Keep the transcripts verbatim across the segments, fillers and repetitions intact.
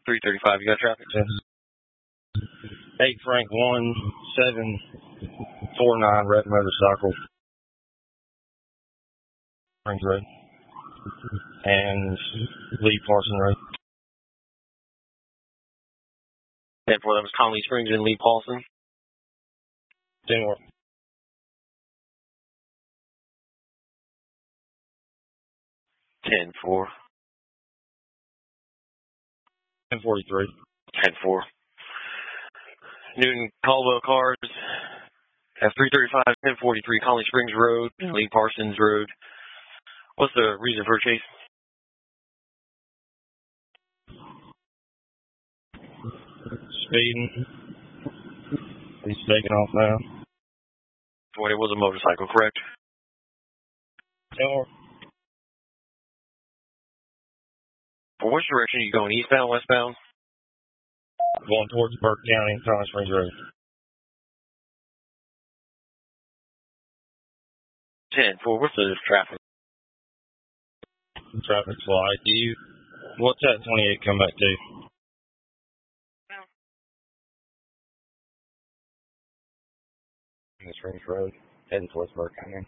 three thirty-five, you got traffic? eight Frank one seven four nine, red motorcycle. Springs Road. And Lee Parson Road. ten four, that was Conley Springs and Lee Paulson. ten four. ten four. ten forty-three. ten four. Newton Caldwell cars at three thirty-five, ten forty-three, Conley Springs Road, Lee Parsons Road. What's the reason for chase? Speeding. He's taking off now. When it was a motorcycle, correct? Or For which direction are you going? Eastbound, westbound? going towards Burke County, Conley Springs Road. ten four, what's the traffic? Traffic light. Do you, what's that twenty-eight come back to? Conley Springs Road, heading towards Burke County.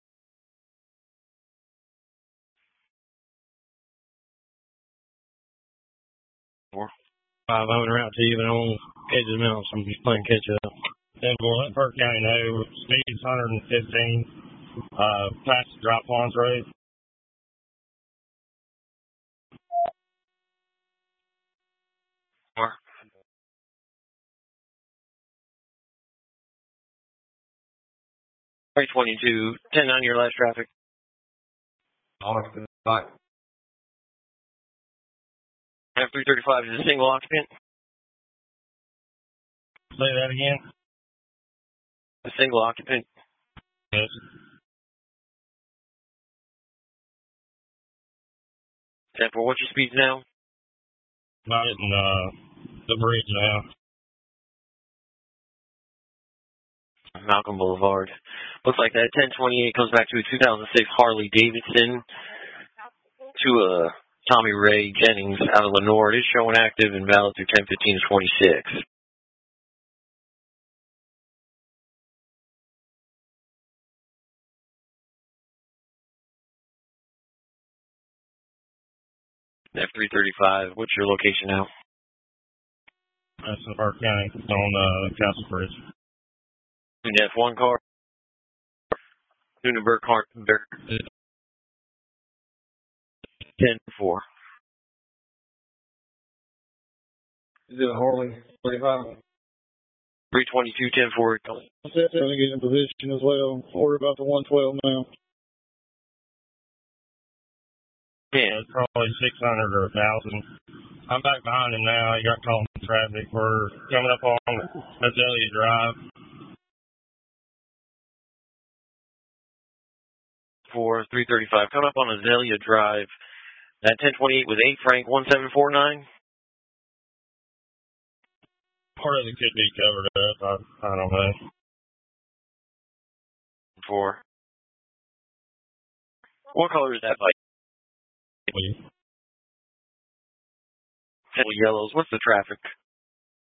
Four. Five over out to you, but on edge of the mountain, so I'm just playing catch up. ten four, let Burke County know. Speed's one hundred fifteen. Uh, past Dry Ponds Road. Four. three twenty-two, ten nine, your last traffic. Bye. F three thirty-five is a single occupant. Say that again. A single occupant. Yes. ten four, what's your speeds now? Not hitting uh, the bridge now. Malcolm Boulevard. Looks like that ten twenty-eight comes back to a two thousand six Harley Davidson to a Tommy Ray Jennings out of Lenore. It is showing active and valid through ten fifteen to twenty-six. F three thirty-five, what's your location now? That's in Burke County on uh, Castle Bridge. F one car. Lunenburg car. ten four. Is it a Harley thirty-five? three twenty-two, ten four. I'm trying to get in position as well. Worry about the one twelve now. Yeah. It's probably six hundred or one thousand. I'm back behind him now. He got caught in traffic. We're coming up on Azalea Drive. For three thirty-five. Coming up on Azalea Drive. That ten twenty-eight with eight Frank one seven four nine. Part of it could be covered up. I, I don't know. Four. What color is that bike? Yellows. What's the traffic?